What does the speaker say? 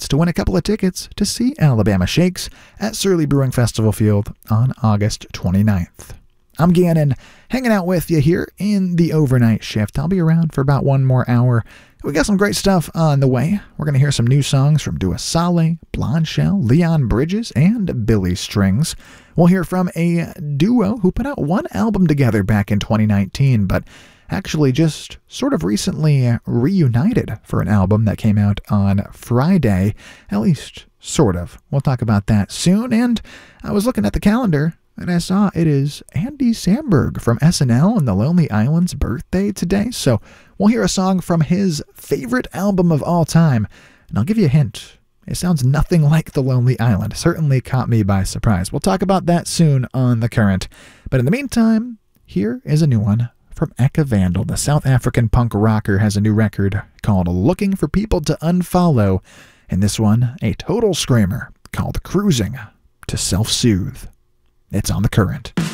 to win a couple of tickets to see Alabama Shakes at Surly Brewing Festival Field on August 29th. I'm Gannon, hanging out with you here in the overnight shift. I'll be around for about one more hour. We got some great stuff on the way. We're going to hear some new songs from Dua Saleh, Blonde Shell, Leon Bridges, and Billy Strings. We'll hear from a duo who put out one album together back in 2019, but actually just sort of recently reunited for an album that came out on Friday, at least sort of. We'll talk about that soon, and I was looking at the calendar, and I saw it is Andy Samberg from SNL and the Lonely Island's birthday today, so we'll hear a song from his favorite album of all time, and I'll give you a hint. It sounds nothing like The Lonely Island. Certainly caught me by surprise. We'll talk about that soon on The Current, but in the meantime, here is a new one from Eka Vandal. The South African punk rocker has a new record called Looking for People to Unfollow, and this one, a total screamer, called Cruising to Self-Soothe. It's on The Current.